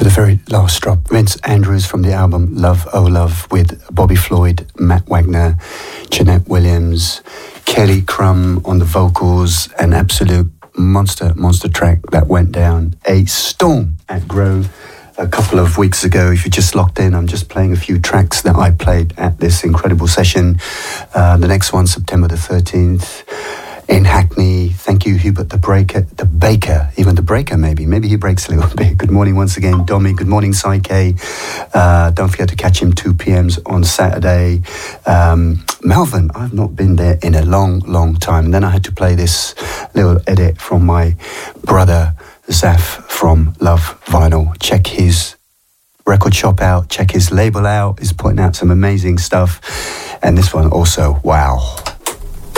the very last drop, Vince Andrews from the album Love Oh Love with Bobby Floyd, Matt Wagner, Jeanette Williams, Kelly Crum on the vocals, an absolute monster track that went down a storm at Grow a couple of weeks ago. If you just locked in, I'm just playing a few tracks that I played at this incredible session. The next one, September the 13th. In Hackney. Thank you, Hubert the Baker, even the Breaker maybe he breaks a little bit. Good morning once again, Domi. Good morning, Psyche. Don't forget to catch him 2 p.m. on Saturday. Melbourne, I've not been there in a long time. And then I had to play this little edit from my brother Zaf from Love Vinyl. Check his record shop out, check his label out. He's putting out some amazing stuff. And this one also, wow.